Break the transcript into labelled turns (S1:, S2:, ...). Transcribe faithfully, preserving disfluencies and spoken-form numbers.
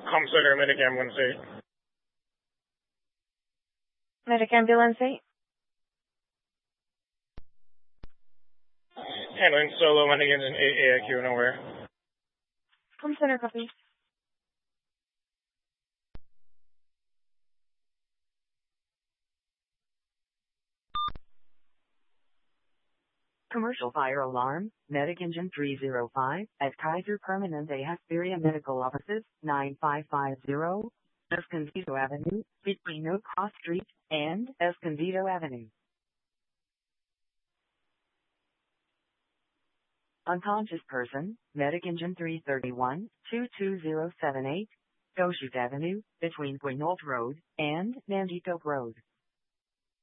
S1: Com Center, Medic Ambulance eight.
S2: Medic Ambulance eight.
S1: Handling solo, Medic Engine eight, A I Q, nowhere.
S2: Com Center, copy.
S3: Commercial fire alarm, Medic Engine three oh five, at Kaiser Permanente Hesperia Medical Offices, nine five five zero, Escondido Avenue, between Oak Cross Street and Escondido Avenue. Unconscious person, Medic Engine three thirty-one, two two zero seven eight, Goshute Avenue, between Quinault Road and Nandito Road.